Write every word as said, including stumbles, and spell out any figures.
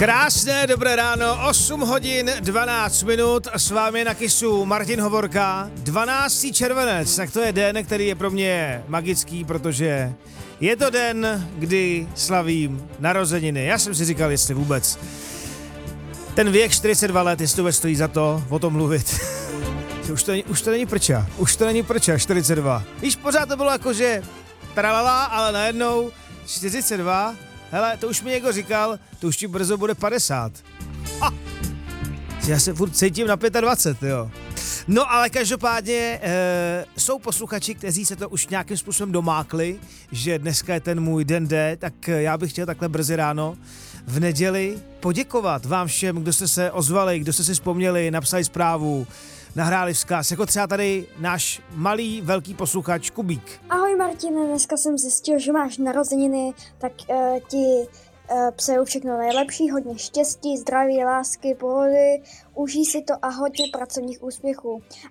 Krásné dobré ráno, osm hodin dvanáct minut, s vámi na Kissu Martin Hovorka, dvanáctý červenec, tak to je den, který je pro mě magický, protože je to den, kdy slavím narozeniny. Já jsem si říkal, jestli vůbec ten věk čtyřicet dva let, jestli to stojí za to o tom mluvit. už, to, už to není prča, už to není prča, čtyřicet dva. Víš, pořád to bylo jako, že tralala, ale najednou čtyřicet dva. Hele, to už mi někdo říkal, to už ti brzo bude padesát. Ha! Já se furt cítím na dvacet pět, jo. No ale každopádně e, jsou posluchači, kteří se to už nějakým způsobem domákli, že dneska je ten můj den D, tak já bych chtěl takhle brzy ráno v neděli poděkovat vám všem, kdo jste se ozvali, kdo jste si vzpomněli, napsali zprávu, nahráli vzkaz, jako třeba tady náš malý, velký posluchač Kubík. Ahoj Martine, dneska jsem zjistil, že máš narozeniny, tak uh, ti uh, přeju všechno nejlepší, hodně štěstí, zdraví, lásky, pohody, užij si to a hodně pracovních úspěchů.